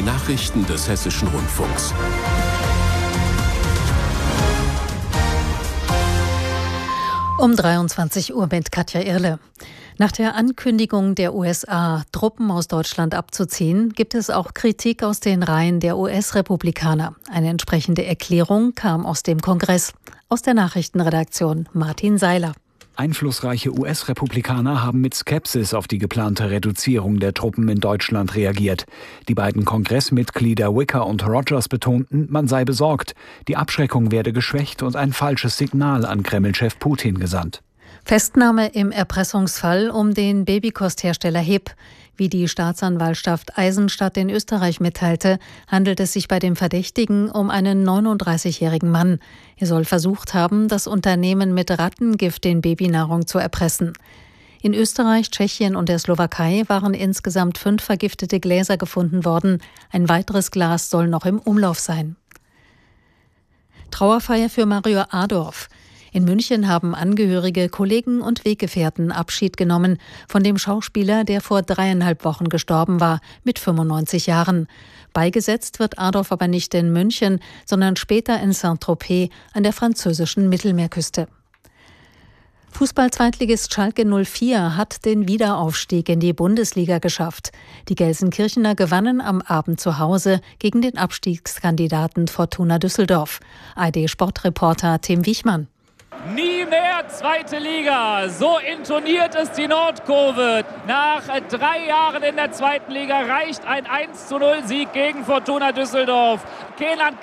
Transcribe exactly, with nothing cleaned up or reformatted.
Die Nachrichten des Hessischen Rundfunks. Um dreiundzwanzig Uhr mit Katja Irle. Nach der Ankündigung der U S A, Truppen aus Deutschland abzuziehen, gibt es auch Kritik aus den Reihen der U S-Republikaner. Eine entsprechende Erklärung kam aus dem Kongress. Aus der Nachrichtenredaktion Martin Seiler. Einflussreiche U S-Republikaner haben mit Skepsis auf die geplante Reduzierung der Truppen in Deutschland reagiert. Die beiden Kongressmitglieder Wicker und Rogers betonten, man sei besorgt. Die Abschreckung werde geschwächt und ein falsches Signal an Kreml-Chef Putin gesandt. Festnahme im Erpressungsfall um den Babykosthersteller H I P. Wie die Staatsanwaltschaft Eisenstadt in Österreich mitteilte, handelt es sich bei dem Verdächtigen um einen neununddreißigjährigen Mann. Er soll versucht haben, das Unternehmen mit Rattengift in Babynahrung zu erpressen. In Österreich, Tschechien und der Slowakei waren insgesamt fünf vergiftete Gläser gefunden worden. Ein weiteres Glas soll noch im Umlauf sein. Trauerfeier für Mario Adorf. In München haben Angehörige, Kollegen und Weggefährten Abschied genommen von dem Schauspieler, der vor dreieinhalb Wochen gestorben war, mit fünfundneunzig Jahren. Beigesetzt wird Adorf aber nicht in München, sondern später in Saint-Tropez an der französischen Mittelmeerküste. Fußball-Zweitligist Schalke null vier hat den Wiederaufstieg in die Bundesliga geschafft. Die Gelsenkirchener gewannen am Abend zu Hause gegen den Abstiegskandidaten Fortuna Düsseldorf. A R D-Sportreporter Tim Wichmann. Nie mehr zweite Liga, so intoniert es die Nordkurve. Nach drei Jahren in der zweiten Liga reicht ein eins zu null Sieg gegen Fortuna Düsseldorf. Kenan